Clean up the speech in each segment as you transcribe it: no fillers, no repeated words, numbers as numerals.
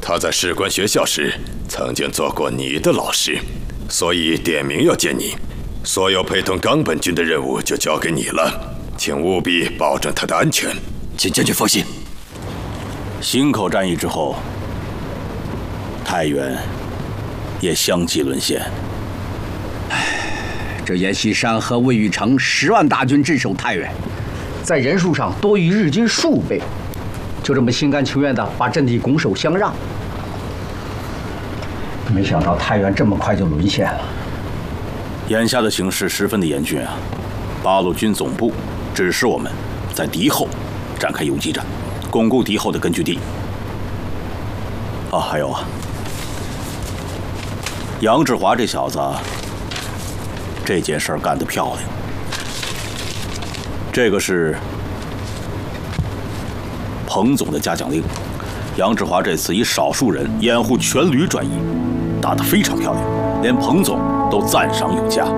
他在士官学校时曾经做过你的老师，所以点名要见你。所有陪同冈本君的任务就交给你了，请务必保证他的安全。 请将军放心。 忻口战役之后，太原也相继沦陷。 这阎锡山和魏玉成10万大军镇守太原，在人数上多于日军数倍，就这么心甘情愿地把阵地拱手相让。没想到太原这么快就沦陷了。 眼下的形势十分的严峻啊！八路军总部指示我们在敌后展开游击战，巩固敌后的根据地。还有啊，杨志华这小子，这件事儿干得漂亮。这个是彭总的嘉奖令，杨志华这次以少数人掩护全旅转移，打得非常漂亮，连彭总都赞赏有加。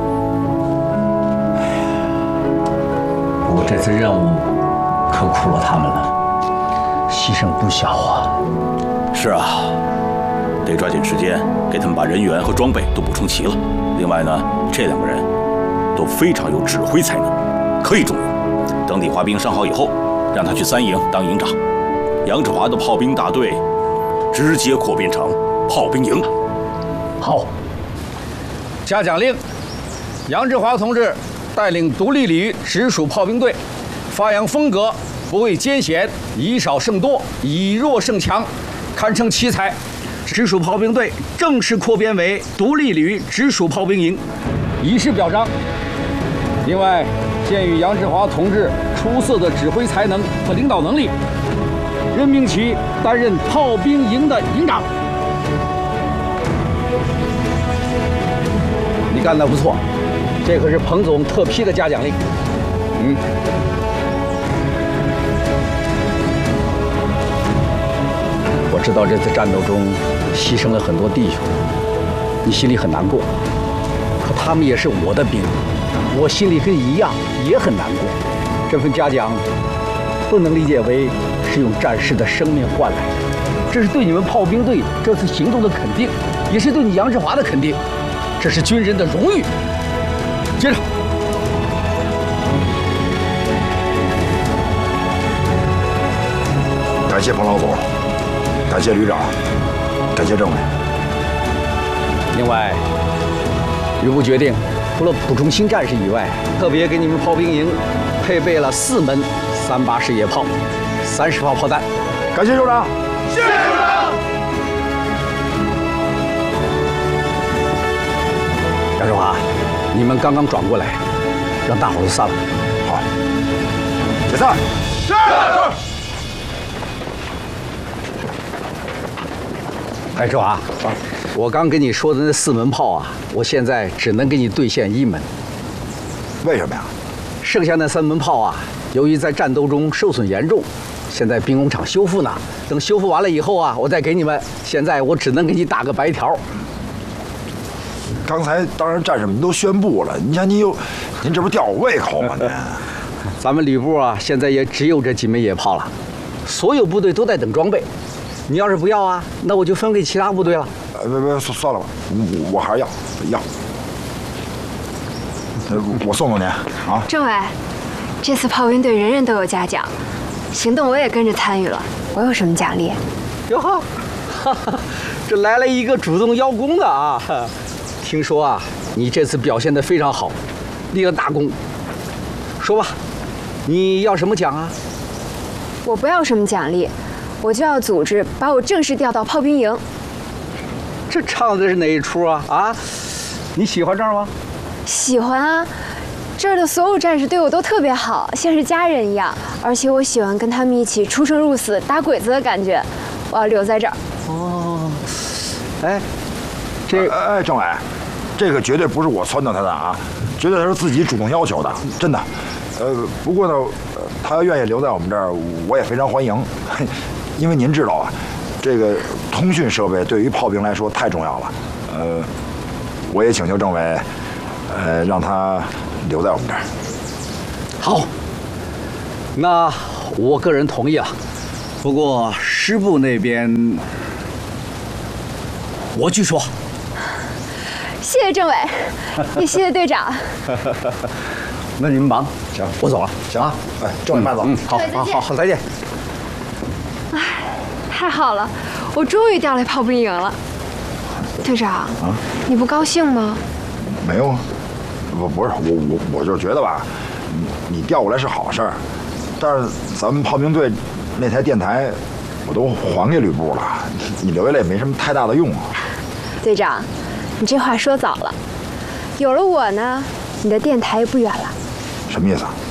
不过这次任务可苦了他们了，牺牲不小啊。 是啊，得抓紧时间给他们把人员和装备都补充齐了。另外呢，这2个人都非常有指挥才能，可以重用。等李华兵伤好以后，让他去3营当营长，杨志华的炮兵大队直接扩编成炮兵营。 好，嘉奖令：杨志华同志带领独立旅直属炮兵队，发扬风格，不畏艰险，以少胜多，以弱胜强，堪称奇才。直属炮兵队正式扩编为独立旅直属炮兵营，以示表彰。另外，鉴于杨志华同志出色的指挥才能和领导能力，任命其担任炮兵营的营长。你干得不错，这可是彭总特批的嘉奖令。我知道这次战斗中牺牲了很多弟兄，你心里很难过。可他们也是我的兵，我心里跟你一样也很难过。这份嘉奖不能理解为是用战士的生命换来的，这是对你们炮兵队这次行动的肯定，也是对你杨志华的肯定，这是军人的荣誉。接着。 感谢彭老总，感谢旅长，感谢政委。 另外，旅部决定，除了补充新战士以外，特别给你们炮兵营配备了4门380野炮，30发炮弹。 感谢首长， 谢谢首长。 杨志华，你们刚刚转过来，让大伙都散了。 好，解散。 是。 哎，志华，我刚跟你说的那4门炮啊，我现在只能给你兑现1门。 为什么呀？ 剩下那3门炮啊，由于在战斗中受损严重，现在兵工厂修复呢。等修复完了以后啊，我再给你们。现在我只能给你打个白条。 刚才当然战士们都宣布了，你看您这不吊我胃口吗？您， 咱们旅部啊，现在也只有这几枚野炮了，所有部队都在等装备。你要是不要啊，那我就分给其他部队了。 别算了吧，我还是要。我送送您啊。 政委，这次炮兵队人人都有嘉奖，行动我也跟着参与了，我有什么奖励？ 哟呵，这来了一个主动邀功的啊！听说啊，你这次表现得非常好，立了大功。说吧，你要什么奖啊？ 我不要什么奖励，我就要组织把我正式调到炮兵营。 这唱的是哪一出啊？啊，你喜欢这儿吗？ 喜欢啊，这儿的所有战士对我都特别好，像是家人一样。而且我喜欢跟他们一起出生入死、打鬼子的感觉。我要留在这儿。 哦，哎， 政委，这个绝对不是我撺掇他的啊，绝对他是自己主动要求的，真的。不过呢，他要愿意留在我们这儿，我也非常欢迎。因为您知道啊，这个通讯设备对于炮兵来说太重要了。我也请求政委，让他留在我们这儿。 好，那我个人同意了。不过师部那边我去说。 谢谢政委，也谢谢队长。 那你们忙， 行， 我走了。 行啊，哎，政委慢走。 好，好，再见。 哎，太好了，我终于调来炮兵营了。队长，你不高兴吗？ 没有啊，不是我就觉得吧，你调过来是好事儿，但是咱们炮兵队那台电台我都还给吕布了，你留下来也没什么太大的用啊。 队长，你这话说早了，有了我呢，你的电台也不远了。 什么意思啊？